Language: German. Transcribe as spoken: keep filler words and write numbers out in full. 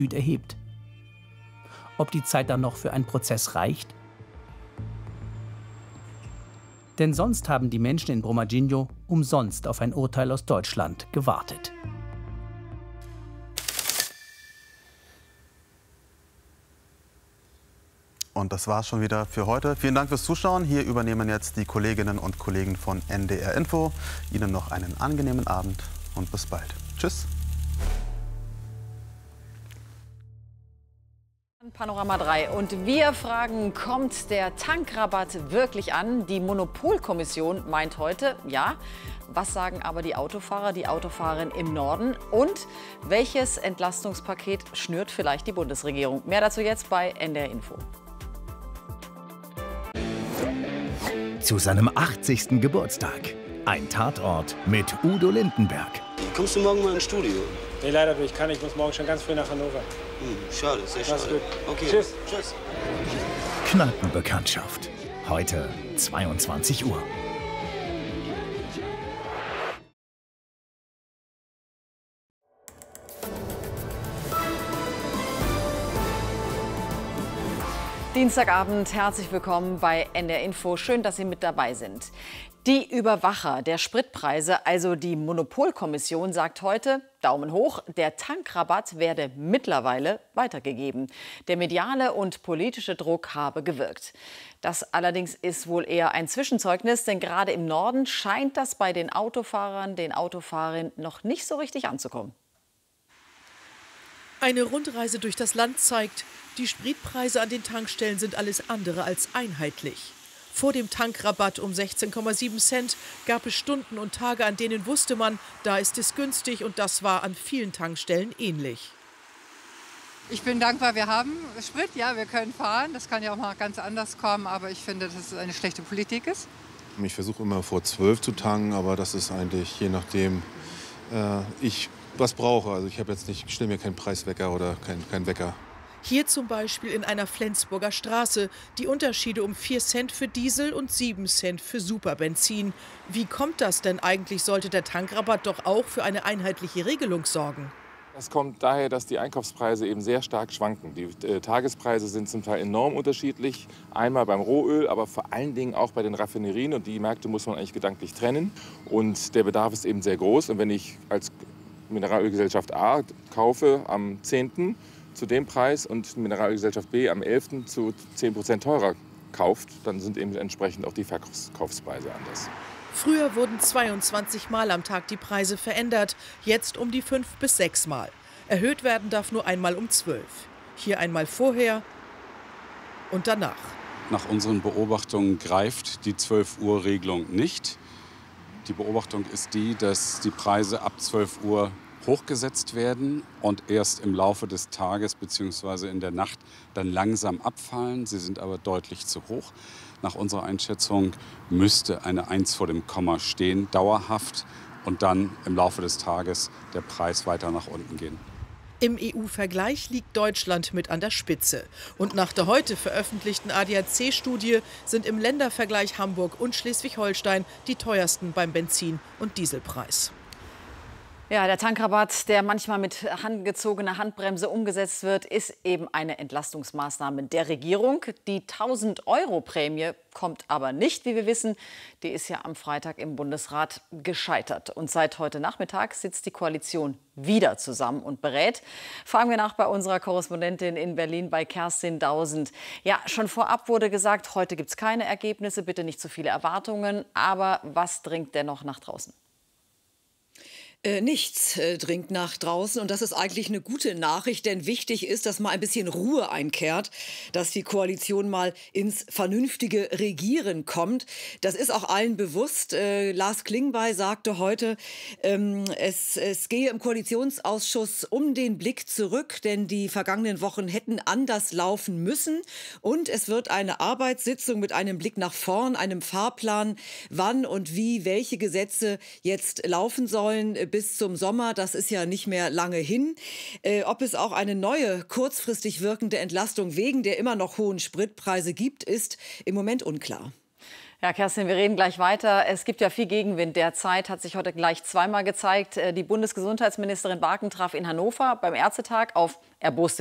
erhebt. Ob die Zeit dann noch für einen Prozess reicht? Denn sonst haben die Menschen in Brumadinho umsonst auf ein Urteil aus Deutschland gewartet. Und das war's schon wieder für heute. Vielen Dank fürs Zuschauen. Hier übernehmen jetzt die Kolleginnen und Kollegen von N D R Info. Ihnen noch einen angenehmen Abend und bis bald. Tschüss. Panorama drei. Und wir fragen, kommt der Tankrabatt wirklich an? Die Monopolkommission meint heute, ja. Was sagen aber die Autofahrer, die Autofahrerinnen im Norden? Und welches Entlastungspaket schnürt vielleicht die Bundesregierung? Mehr dazu jetzt bei N D R Info. Zu seinem achtzigsten Geburtstag. Ein Tatort mit Udo Lindenberg. Kommst du morgen mal ins Studio? Nee, leider ich kann. Ich muss morgen schon ganz früh nach Hannover. Hm, schade, sehr Mach's schade. gut. Okay. Tschüss. Tschüss. Kneipenbekanntschaft. Heute zweiundzwanzig Uhr. Dienstagabend, herzlich willkommen bei N D R Info. Schön, dass Sie mit dabei sind. Die Überwacher der Spritpreise, also die Monopolkommission, sagt heute, Daumen hoch, der Tankrabatt werde mittlerweile weitergegeben. Der mediale und politische Druck habe gewirkt. Das allerdings ist wohl eher ein Zwischenzeugnis, denn gerade im Norden scheint das bei den Autofahrern, den Autofahrerinnen noch nicht so richtig anzukommen. Eine Rundreise durch das Land zeigt, die Spritpreise an den Tankstellen sind alles andere als einheitlich. Vor dem Tankrabatt um sechzehn Komma sieben Cent gab es Stunden und Tage, an denen wusste man, da ist es günstig, und das war an vielen Tankstellen ähnlich. Ich bin dankbar, wir haben Sprit, ja, wir können fahren. Das kann ja auch mal ganz anders kommen, aber ich finde, dass es eine schlechte Politik ist. Ich versuche immer vor zwölf zu tanken, aber das ist eigentlich je nachdem, äh, ich was brauche. Also ich habe jetzt nicht, ich stelle mir keinen Preiswecker oder keinen kein Wecker. Hier zum Beispiel in einer Flensburger Straße. Die Unterschiede um vier Cent für Diesel und sieben Cent für Superbenzin. Wie kommt das denn eigentlich? Sollte der Tankrabatt doch auch für eine einheitliche Regelung sorgen? Das kommt daher, dass die Einkaufspreise eben sehr stark schwanken. Die äh, Tagespreise sind zum Teil enorm unterschiedlich. Einmal beim Rohöl, aber vor allen Dingen auch bei den Raffinerien. Und die Märkte muss man eigentlich gedanklich trennen. Und der Bedarf ist eben sehr groß. Und wenn ich als Mineralölgesellschaft A kaufe am zehnten zu dem Preis und Mineralgesellschaft B am elften zu zehn Prozent teurer kauft, dann sind eben entsprechend auch die Verkaufspreise anders. Früher wurden zweiundzwanzig Mal am Tag die Preise verändert, jetzt um die fünf bis sechs Mal. Erhöht werden darf nur einmal um zwölf. Hier einmal vorher und danach. Nach unseren Beobachtungen greift die zwölf Uhr Regelung nicht. Die Beobachtung ist die, dass die Preise ab zwölf Uhr hochgesetzt werden und erst im Laufe des Tages bzw. in der Nacht dann langsam abfallen. Sie sind aber deutlich zu hoch. Nach unserer Einschätzung müsste eine Eins vor dem Komma stehen, dauerhaft, und dann im Laufe des Tages der Preis weiter nach unten gehen. Im E U-Vergleich liegt Deutschland mit an der Spitze. Und nach der heute veröffentlichten A D A C-Studie sind im Ländervergleich Hamburg und Schleswig-Holstein die teuersten beim Benzin- und Dieselpreis. Ja, der Tankrabatt, der manchmal mit handgezogener Handbremse umgesetzt wird, ist eben eine Entlastungsmaßnahme der Regierung. Die tausend-Euro-Prämie kommt aber nicht, wie wir wissen. Die ist ja am Freitag im Bundesrat gescheitert. Und seit heute Nachmittag sitzt die Koalition wieder zusammen und berät. Fragen wir nach bei unserer Korrespondentin in Berlin, bei Kerstin Dausend. Ja, schon vorab wurde gesagt, heute gibt es keine Ergebnisse, bitte nicht zu viele Erwartungen. Aber was dringt dennoch nach draußen? Äh, nichts äh, dringt nach draußen, und das ist eigentlich eine gute Nachricht, denn wichtig ist, dass mal ein bisschen Ruhe einkehrt, dass die Koalition mal ins vernünftige Regieren kommt. Das ist auch allen bewusst. Äh, Lars Klingbeil sagte heute, ähm, es, es gehe im Koalitionsausschuss um den Blick zurück, denn die vergangenen Wochen hätten anders laufen müssen, und es wird eine Arbeitssitzung mit einem Blick nach vorn, einem Fahrplan, wann und wie welche Gesetze jetzt laufen sollen bis zum Sommer. Das ist ja nicht mehr lange hin. Äh, ob es auch eine neue, kurzfristig wirkende Entlastung wegen der immer noch hohen Spritpreise gibt, ist im Moment unklar. Ja, Kerstin, wir reden gleich weiter. Es gibt ja viel Gegenwind derzeit, hat sich heute gleich zweimal gezeigt. Die Bundesgesundheitsministerin Barken traf in Hannover beim Ärztetag auf erboste